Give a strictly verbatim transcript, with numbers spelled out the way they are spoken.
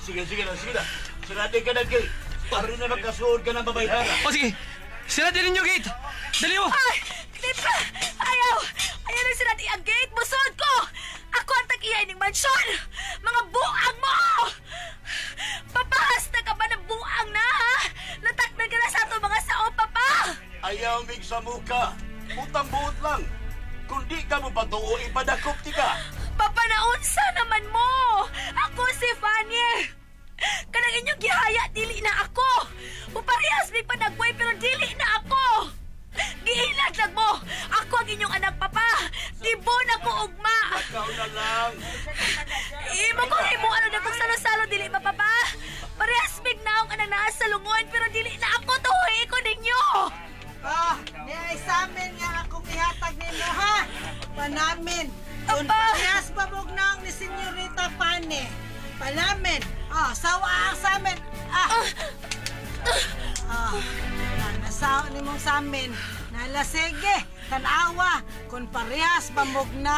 Sige, sige na, sige na. Sarado ka na, gate. Para na magkasuod ka ng babayhara. O sige, siratin ninyo gate. Dali mo. Ay! Di pa! Ayaw! Ayaw na sila ang gate! Busod ko! Ako ang tag-iyay ng mansyon! Mga buang mo! Papahas na ka ba ng buang na, ha? Nataknan ka na sa ato mga sao, papa! Ayaw mig sa muka. Utang buot lang. Kung di ka mo patuo, ipadakop ti ka. Papa, naunsa naman mo! Ako si Fanny! Kanang inyong gihaya, dili na ako! Uparehas may panagway, pero dili na ako! Giilag lang mo! Ako ang inyong anak, papa! Tibon ako, ugma! Ikaw na lang. Imo ko imo ano na kung salo-salo dili ba, papa? Parehas big naong anang naa sa lungon, pero dili na ako tuhoy ko ninyo! Oh, ni ay sa amin nga akong ihatag nimo ha. Panamin. Kung Apa? parehas babog naong ni Senyorita Fanny. Panamin. Oh, sawa ang sa amin. Ah. Oh, nasaw ni mong sa amin. Nala sige, tanawa. Kung parehas babog na